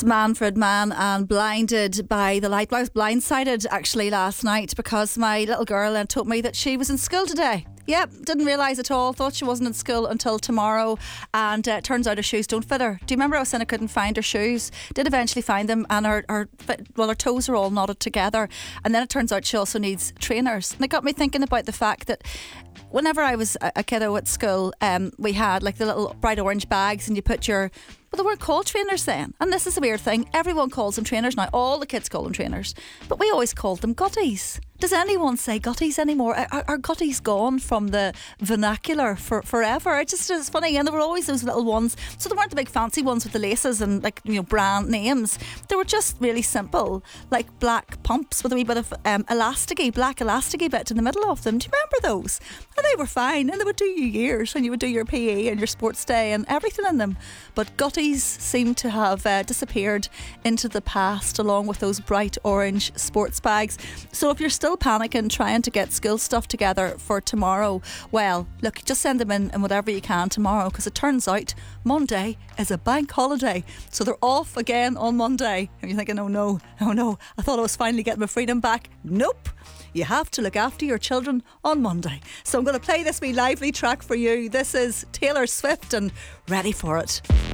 Manfred Mann and Blinded by the Light. I was blindsided actually last night because my little girl told me that she was in school today. Yep, didn't realise at all. Thought she wasn't in school until tomorrow, and turns out her shoes don't fit her. Do you remember I was saying I couldn't find her shoes? Did eventually find them, and her toes are all knotted together. And then it turns out she also needs trainers. And it got me thinking about the fact that whenever I was a kiddo at school, we had like the little bright orange bags, and you put your... But they weren't called trainers then. And this is a weird thing. Everyone calls them trainers now. All the kids call them trainers. But we always called them gutties. Does anyone say gutties anymore? Are gutties gone from the vernacular forever? It's funny. And there were always those little ones. So there weren't the big fancy ones with the laces and brand names. They were just really simple, like black pumps with a wee bit of black elasticy bit in the middle of them. Do you remember those? And they were fine. And they would do you years. And you would do your PE and your sports day and everything in them. But gutties seem to have disappeared into the past along with those bright orange sports bags. So if you're still panicking trying to get school stuff together for tomorrow, well, look, just send them in whatever you can tomorrow, because it turns out Monday is a bank holiday, so they're off again on Monday. And you're thinking, oh no, I thought I was finally getting my freedom back. Nope, you have to look after your children on Monday. So I'm going to play this wee lively track for you. This is Taylor Swift and Ready For It.